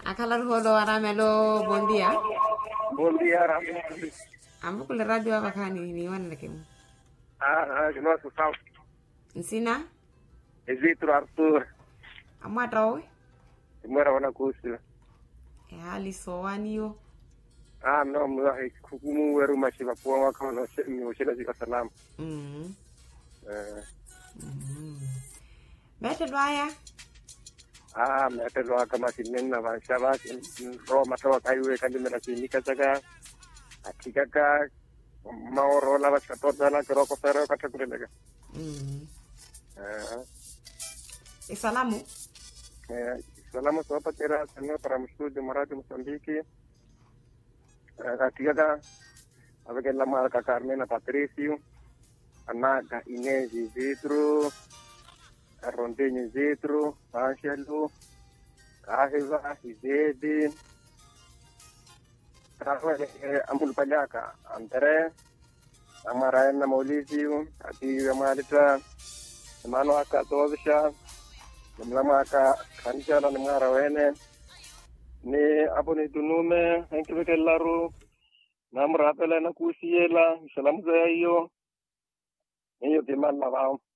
Akala holo aramelo bom dia. Bom dia, Ramon. Ambo kule radio hapa kani ni wana kimu. Nosso salve. Nsina? Exitro Arthur. Amwa trawe? Mora wana kusi. Hali sowani yo. No, mwahi kukumu weru mashiva puwa waka wana ushela zika salamu. Mete dwaya? Mete waka masineni na vanshava. Roma tawa kaiwe kandi mera sinika saka. Atikaka. Maoro la vashkatota la kiroko fero katakurelega. Salamu? Salamu sopa tera sanyo para mstudio Maradi Mozambique. Atikaka. Aveke la marca Carmena Patricio. Anaga Inez Izitro. Rondeño Izitro. Angelo. Kahiva Izedi. Ampul Pajaka, Andre, Amaraena Maulizio, Ati Amarita, Manuaka Tovisha, Lamaka, Kanjala Marawene, Ne Aboni Dunume, Enkivelaru, Namrapela Nakusiela, Salamzayo, Neyo Timan Lavao.